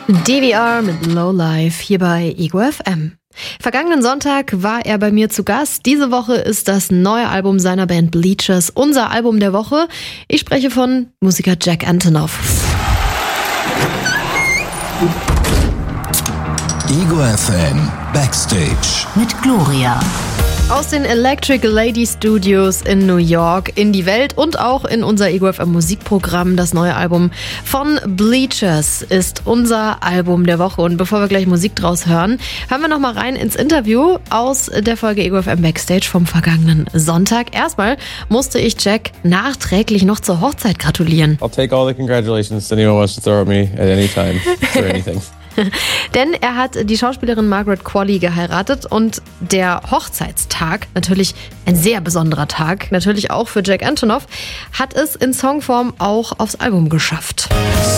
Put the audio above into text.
DVR mit Low Life hier bei Ego FM. Vergangenen Sonntag war er bei mir zu Gast. Diese Woche ist das neue Album seiner Band Bleachers unser Album der Woche. Ich spreche von Musiker Jack Antonoff. Ego FM Backstage mit Gloria. Aus den Electric Lady Studios in New York in die Welt und auch in unser Ego FM Musikprogramm. Das neue Album von Bleachers ist unser Album der Woche. Und bevor wir gleich Musik draus hören, hören wir noch mal rein ins Interview aus der Folge Ego FM Backstage vom vergangenen Sonntag. Erstmal musste ich Jack nachträglich noch zur Hochzeit gratulieren. I'll take all the congratulations anyone wants to throw at me at any time for anything. Denn er hat die Schauspielerin Margaret Qualley geheiratet und der Hochzeitstag, natürlich ein sehr besonderer Tag, natürlich auch für Jack Antonoff, hat es in Songform auch aufs Album geschafft.